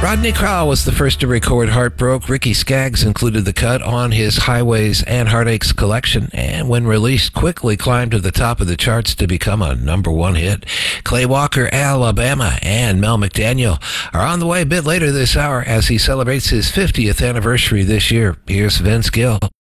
Rodney Crowell was the first to record Heartbroke. Ricky Skaggs included the cut on his Highways and Heartaches collection, and when released, quickly climbed to the top of the charts to become a #1 hit. Clay Walker, Alabama, and Mel McDaniel are on the way a bit later this hour as he celebrates his 50th anniversary this year. Here's Vince Gill.